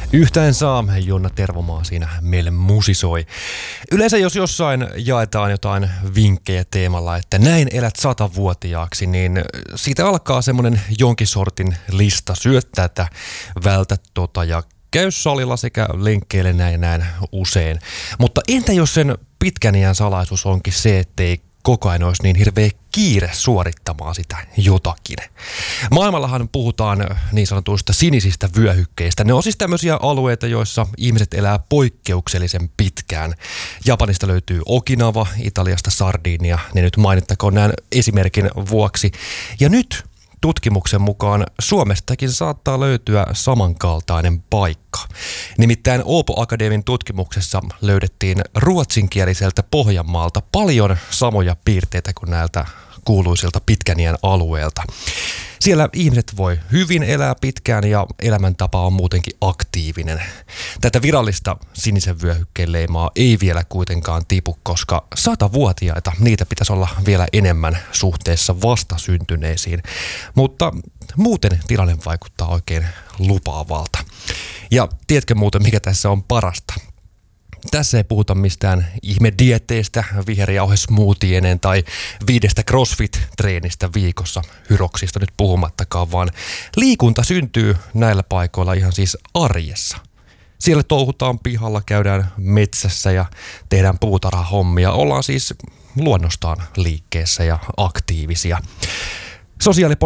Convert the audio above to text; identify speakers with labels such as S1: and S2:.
S1: Yhtä en saa, Jonna Tervomaa siinä meille musisoi. Yleensä jos jossain jaetaan jotain vinkkejä teemalla, että näin elät 100-vuotiaaksi, niin siitä alkaa semmoinen jonkin sortin lista. Syö tätä, vältä tota ja käy salilla sekä lenkkeile näin usein. Mutta entä jos sen pitkän iän salaisuus onkin se, ettei koko ajan olisi niin hirveä kiire suorittamaan sitä jotakin. Maailmallahan puhutaan niin sanotuista sinisistä vyöhykkeistä. Ne on siis tämmöisiä alueita, joissa ihmiset elää poikkeuksellisen pitkään. Japanista löytyy Okinawa, Italiasta Sardinia, ne nyt mainittakoon näin esimerkin vuoksi. Ja nyt tutkimuksen mukaan Suomestakin saattaa löytyä samankaltainen paikka. Nimittäin Åbo Akademin tutkimuksessa löydettiin ruotsinkieliseltä Pohjanmaalta paljon samoja piirteitä kuin näiltä kuuluisilta pitkän iän alueelta. Siellä ihmiset voi hyvin elää pitkään ja elämäntapa on muutenkin aktiivinen. Tätä virallista sinisen vyöhykkeen leimaa ei vielä kuitenkaan tipu, koska 100-vuotiaita niitä pitäisi olla vielä enemmän suhteessa vastasyntyneisiin. Mutta muuten tilanne vaikuttaa oikein lupaavalta. Ja tiedätkö muuten, mikä tässä on parasta? Tässä ei puhuta mistään ihmedieteistä, viherjauhesmoothienen tai 5 CrossFit-treenistä viikossa, hyroksista nyt puhumattakaan, vaan liikunta syntyy näillä paikoilla ihan siis arjessa. Siellä touhutaan pihalla, käydään metsässä ja tehdään puutarhahommia. Ollaan siis luonnostaan liikkeessä ja aktiivisia.